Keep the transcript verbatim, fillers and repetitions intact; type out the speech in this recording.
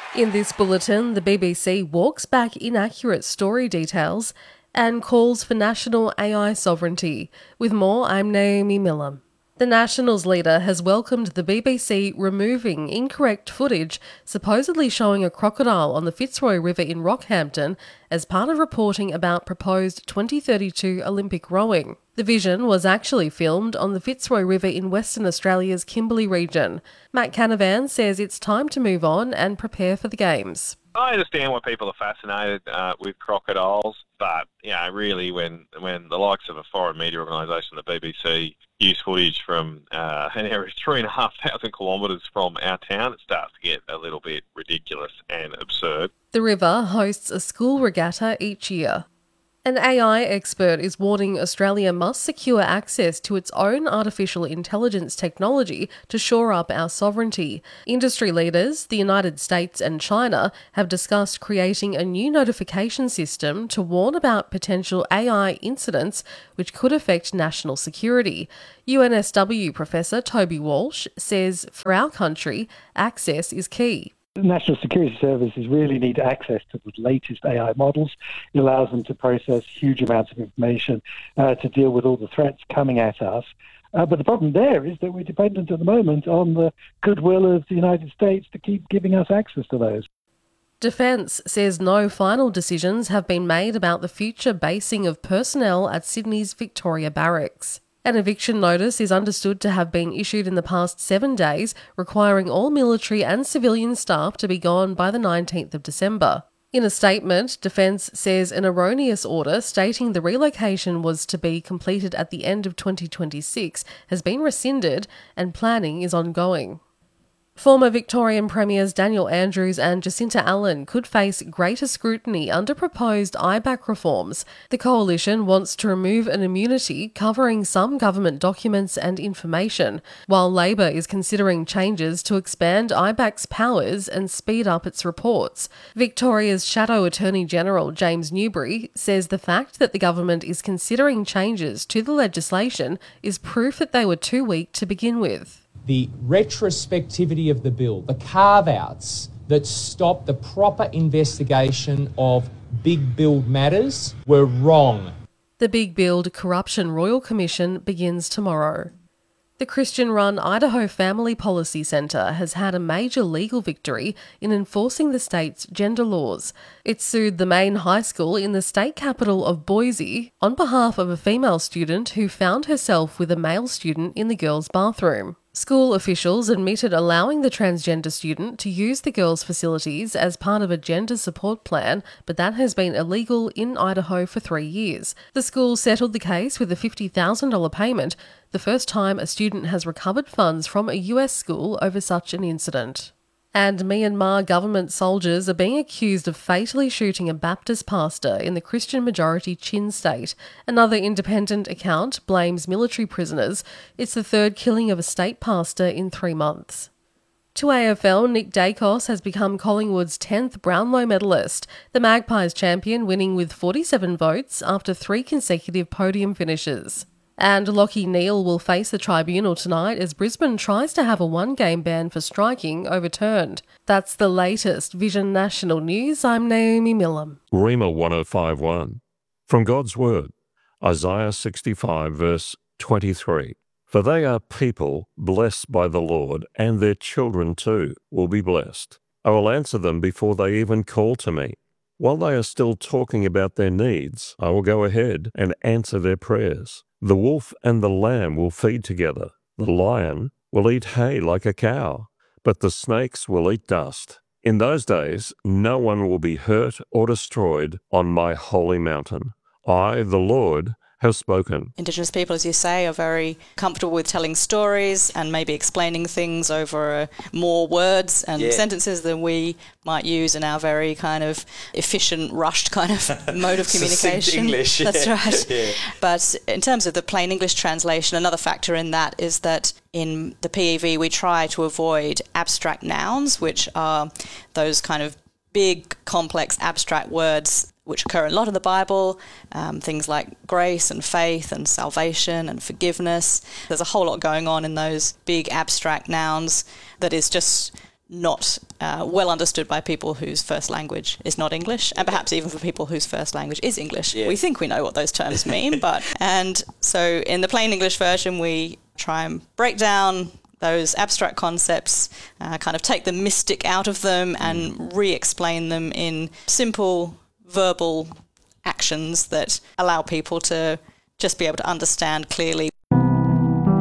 In this bulletin, the B B C walks back inaccurate story details and calls for national A I sovereignty. With more, I'm Naomi Miller. The Nationals leader has welcomed the B B C removing incorrect footage supposedly showing a crocodile on the Fitzroy River in Rockhampton as part of reporting about proposed twenty thirty-two Olympic rowing. The vision was actually filmed on the Fitzroy River in Western Australia's Kimberley region. Matt Canavan says it's time to move on and prepare for the Games. I understand why people are fascinated uh, with crocodiles, but you know, really, when when the likes of a foreign media organisation, the B B C, use footage from uh, an area three and a half thousand kilometres from our town, it starts to get a little bit ridiculous and absurd. The river hosts a school regatta each year. An A I expert is warning Australia must secure access to its own artificial intelligence technology to shore up our sovereignty. Industry leaders, the United States and China, have discussed creating a new notification system to warn about potential A I incidents which could affect national security. U N S W professor Toby Walsh says for our country, access is key. National security services really need access to the latest A I models. It allows them to process huge amounts of information uh, to deal with all the threats coming at us. Uh, but the problem there is that we're dependent at the moment on the goodwill of the United States to keep giving us access to those. Defence says no final decisions have been made about the future basing of personnel at Sydney's Victoria Barracks. An eviction notice is understood to have been issued in the past seven days, requiring all military and civilian staff to be gone by the nineteenth of December. In a statement, Defence says an erroneous order stating the relocation was to be completed at the end of twenty twenty-six has been rescinded and planning is ongoing. Former Victorian Premiers Daniel Andrews and Jacinta Allen could face greater scrutiny under proposed I B A C reforms. The coalition wants to remove an immunity covering some government documents and information, while Labor is considering changes to expand I B A C's powers and speed up its reports. Victoria's Shadow Attorney General James Newbury says the fact that the government is considering changes to the legislation is proof that they were too weak to begin with. The retrospectivity of the bill, the carve-outs that stop the proper investigation of big build matters were wrong. The Big Build Corruption Royal Commission begins tomorrow. The Christian-run Idaho Family Policy Centre has had a major legal victory in enforcing the state's gender laws. It sued the main high school in the state capital of Boise on behalf of a female student who found herself with a male student in the girls' bathroom. School officials admitted allowing the transgender student to use the girls' facilities as part of a gender support plan, but that has been illegal in Idaho for three years. The school settled the case with a fifty thousand dollars payment, the first time a student has recovered funds from a U S school over such an incident. And Myanmar government soldiers are being accused of fatally shooting a Baptist pastor in the Christian-majority Chin state. Another independent account blames military prisoners. It's the third killing of a state pastor in three months. To A F L, Nick Dacos has become Collingwood's tenth Brownlow medalist, the Magpies champion winning with forty-seven votes after three consecutive podium finishes. And Lachie Neale will face the tribunal tonight as Brisbane tries to have a one-game ban for striking overturned. That's the latest Vision National News. I'm Naomi Miller. Rhema one oh five one. From God's Word, Isaiah sixty-five, verse twenty-three. For they are people blessed by the Lord, and their children too will be blessed. I will answer them before they even call to me. While they are still talking about their needs, I will go ahead and answer their prayers. The wolf and the lamb will feed together. The lion will eat hay like a cow, but the snakes will eat dust. In those days, no one will be hurt or destroyed on my holy mountain. I, the Lord, have spoken. Indigenous people, as you say, are very comfortable with telling stories and maybe explaining things over uh, more words and yeah. sentences than we might use in our very kind of efficient, rushed kind of mode of communication. English, yeah. That's right. Yeah. But in terms of the plain English translation, another factor in that is that in the P E V we try to avoid abstract nouns, which are those kind of big, complex, abstract words which occur in a lot of the Bible, um, things like grace and faith and salvation and forgiveness. There's a whole lot going on in those big abstract nouns that is just not uh, well understood by people whose first language is not English, and perhaps even for people whose first language is English. Yeah. We think we know what those terms mean, but and so in the plain English version, we try and break down those abstract concepts, uh, kind of take the mystic out of them and re-explain them in simple verbal actions that allow people to just be able to understand clearly